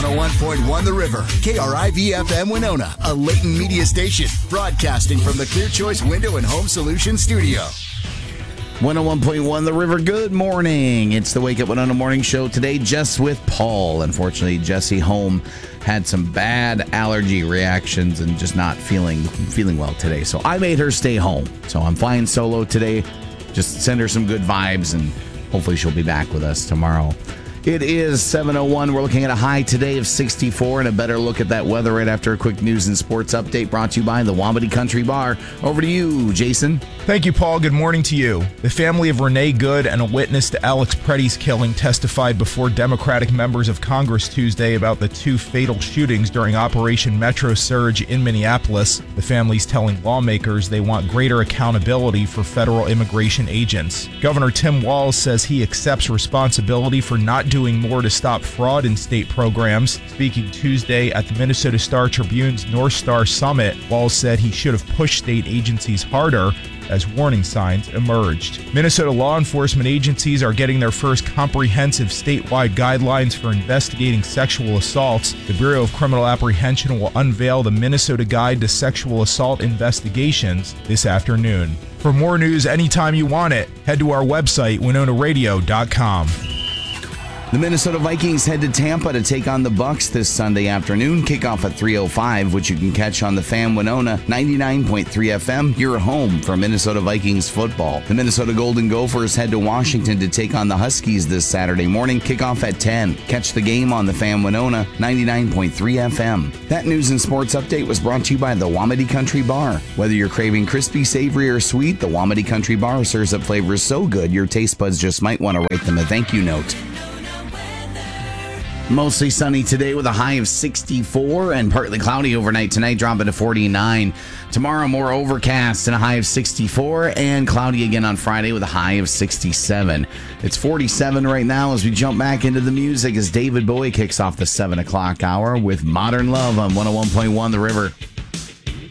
101.1 The River, KRIV-FM Winona, a Layton media station, broadcasting from the Clear Choice Window and Home Solutions studio. 101.1 The River, good morning. It's the Wake Up Winona Morning Show today, just with Paul. Unfortunately, Jesse home had some bad allergy reactions and just not feeling well today. So I made her stay home. So I'm flying solo today. Just send her some good vibes, and hopefully she'll be back with us tomorrow. It is 7:01. We're looking at a high today of 64 and a better look at that weather right after a quick news and sports update brought to you by the Wamedy Country Bar. Over to you, Jason. Thank you, Paul. Good morning to you. The family of Renee Good and a witness to Alex Preddy's killing testified before Democratic members of Congress Tuesday about the two fatal shootings during Operation Metro Surge in Minneapolis. The family's telling lawmakers they want greater accountability for federal immigration agents. Governor Tim Walz says he accepts responsibility for not doing more to stop fraud in state programs. Speaking Tuesday at the Minnesota Star Tribune's North Star Summit, Walz said he should have pushed state agencies harder as warning signs emerged. Minnesota law enforcement agencies are getting their first comprehensive statewide guidelines for investigating sexual assaults. The Bureau of Criminal Apprehension will unveil the Minnesota Guide to Sexual Assault Investigations this afternoon. For more news anytime you want it, head to our website, WinonaRadio.com. The Minnesota Vikings head to Tampa to take on the Bucks this Sunday afternoon. Kickoff at 3:05, which you can catch on the Fan Winona 99.3 FM, your home for Minnesota Vikings football. The Minnesota Golden Gophers head to Washington to take on the Huskies this Saturday morning. Kickoff at 10. Catch the game on the Fan Winona 99.3 FM. That news and sports update was brought to you by the Wamedy Country Bar. Whether you're craving crispy, savory, or sweet, the Wamedy Country Bar serves up flavors so good your taste buds just might want to write them a thank you note. Mostly sunny today with a high of 64 and partly cloudy overnight tonight, dropping to 49. Tomorrow, more overcast and a high of 64 and cloudy again on Friday with a high of 67. It's 47 right now as we jump back into the music as David Bowie kicks off the 7 o'clock hour with Modern Love on 101.1 The River.